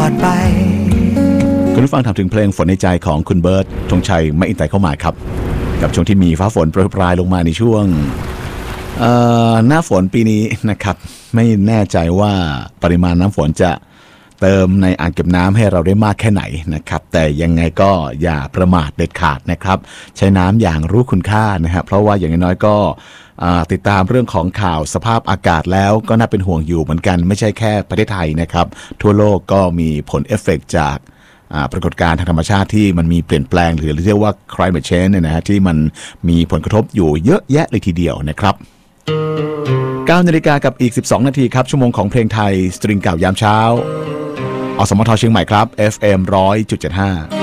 อดไปคุณผู้ฟังถามถึงเพลงฝนในใจของคุณเบิร์ตธงชัยมะอินไตเข้ามาครับกับช่วงที่มีฟ้าฝนโปรยปลายลงมาในช่วงหน้าฝนปีนี้นะครับไม่แน่ใจว่าปริมาณน้ำฝนจะเติมในอ่างเก็บน้ำให้เราได้มากแค่ไหนนะครับแต่ยังไงก็อย่าประมาทเด็ดขาดนะครับใช้น้ำอย่างรู้คุณค่านะฮะเพราะว่าอย่างน้อยก็ติดตามเรื่องของข่าวสภาพอากาศแล้วก็น่าเป็นห่วงอยู่เหมือนกันไม่ใช่แค่ประเทศไทยนะครับทั่วโลกก็มีผลเอฟเฟกต์จากปรากฏการณ์ทางธรรมชาติที่มันมีเปลี่ยนแปลงหรือเรียกว่า climate change เนี่ยนะฮะที่มันมีผลกระทบอยู่เยอะแยะเลยทีเดียวนะครับ9 นาฬิกากับอีก12 นาทีครับชั่วโมงของเพลงไทยสตริงเก่ายามเช้าอสมทเชียงใหม่ครับ FM 100.75